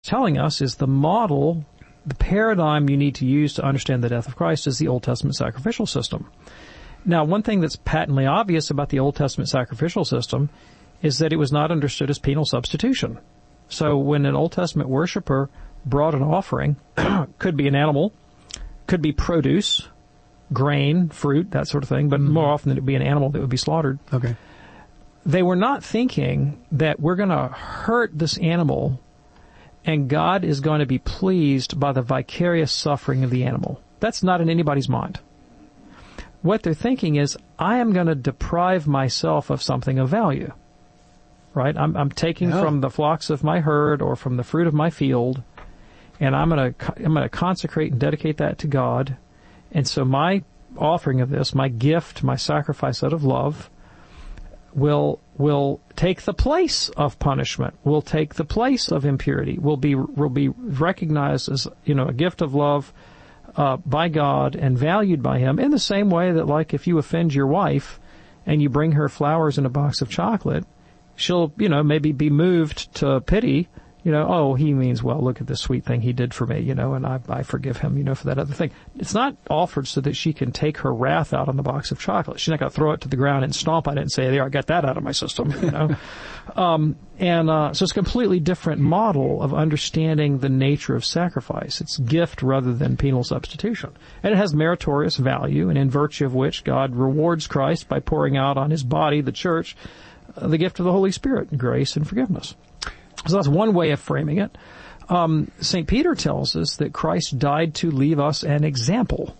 telling us is the model, the paradigm you need to use to understand the death of Christ is the Old Testament sacrificial system. Now, one thing that's patently obvious about the Old Testament sacrificial system is that it was not understood as penal substitution. So when an Old Testament worshiper brought an offering, could be an animal, could be produce, grain, fruit, that sort of thing, but more often it would be an animal that would be slaughtered. Okay. They were not thinking that we're going to hurt this animal and God is going to be pleased by the vicarious suffering of the animal. That's not in anybody's mind. What they're thinking is, I am going to deprive myself of something of value. Right? I'm taking from the flocks of my herd or from the fruit of my field, and I'm going to consecrate and dedicate that to God. And so my offering of this, my gift, my sacrifice out of love, will take the place of punishment, will take the place of impurity, will be recognized as, a gift of love by God and valued by Him, in the same way that, like, if you offend your wife and you bring her flowers in a box of chocolate, she'll, maybe be moved to pity, oh, he means well, look at this sweet thing he did for me, and I forgive him, for that other thing. It's not offered so that she can take her wrath out on the box of chocolate. She's not going to throw it to the ground and stomp on it and say, there, I got that out of my system, so it's a completely different model of understanding the nature of sacrifice. It's gift rather than penal substitution. And it has meritorious value, and in virtue of which God rewards Christ by pouring out on His body, the church, the gift of the Holy Spirit, grace and forgiveness. So that's one way of framing it. St. Peter tells us that Christ died to leave us an example.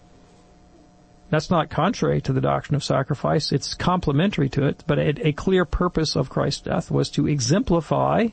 That's not contrary to the doctrine of sacrifice. It's complementary to it, but a clear purpose of Christ's death was to exemplify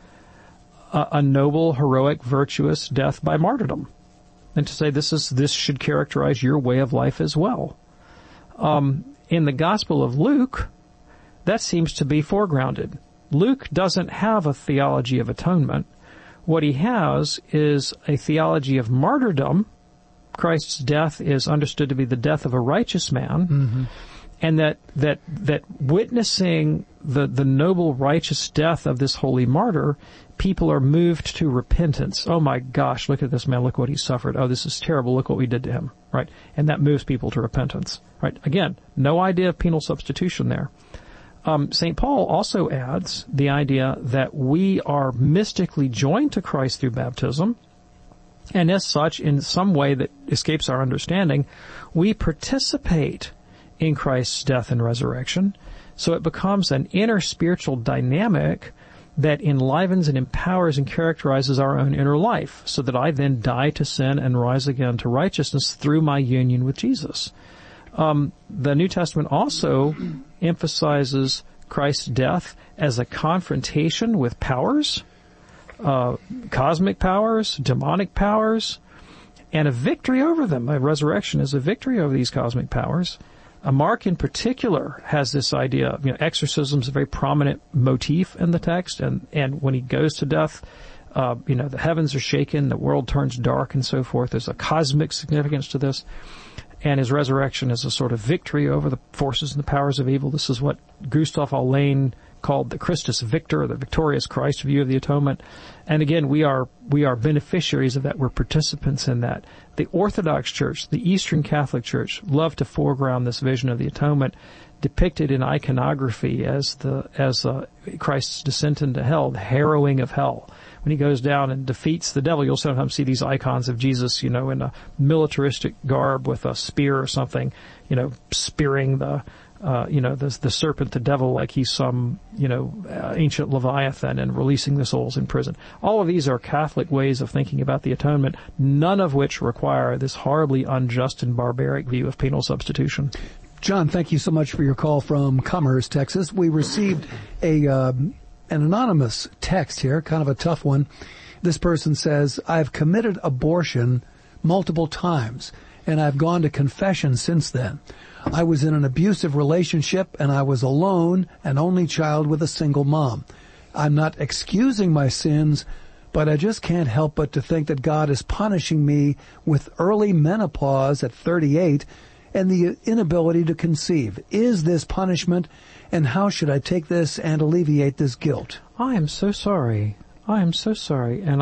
a noble, heroic, virtuous death by martyrdom, and to say this should characterize your way of life as well. In the Gospel of Luke, that seems to be foregrounded. Luke doesn't have a theology of atonement. What he has is a theology of martyrdom. Christ's death is understood to be the death of a righteous man, and that witnessing the noble, righteous death of this holy martyr, people are moved to repentance. Oh my gosh, look at this man, look what he suffered. Oh, this is terrible, look what we did to him, right? And that moves people to repentance, right? Again, no idea of penal substitution there. St. Paul also adds the idea that we are mystically joined to Christ through baptism, and as such, in some way that escapes our understanding, we participate in Christ's death and resurrection. So it becomes an inner spiritual dynamic that enlivens and empowers and characterizes our own inner life, so that I then die to sin and rise again to righteousness through my union with Jesus. The New Testament also emphasizes Christ's death as a confrontation with powers, cosmic powers, demonic powers, and a victory over them. A resurrection is a victory over these cosmic powers. Mark in particular has this idea, exorcism is a very prominent motif in the text, and when he goes to death, the heavens are shaken, the world turns dark and so forth. There's a cosmic significance to this. And his resurrection is a sort of victory over the forces and the powers of evil. This is what Gustave Aulén called the Christus Victor, the victorious Christ view of the atonement. And again, we are beneficiaries of that. We're participants in that. The Orthodox Church, the Eastern Catholic Church, love to foreground this vision of the atonement, depicted in iconography as Christ's descent into hell, the harrowing of hell. When he goes down and defeats the devil, you'll sometimes see these icons of Jesus, in a militaristic garb with a spear or something, spearing the serpent, the devil, like he's some, ancient Leviathan, and releasing the souls in prison. All of these are Catholic ways of thinking about the atonement, none of which require this horribly unjust and barbaric view of penal substitution. John, thank you so much for your call from Commerce, Texas. We received an anonymous text here, kind of a tough one. This person says, I've committed abortion multiple times, and I've gone to confession since then. I was in an abusive relationship, and I was alone, an only child with a single mom. I'm not excusing my sins, but I just can't help but to think that God is punishing me with early menopause at 38 and the inability to conceive. Is this punishment, and how should I take this and alleviate this guilt? I am so sorry. I am so sorry. And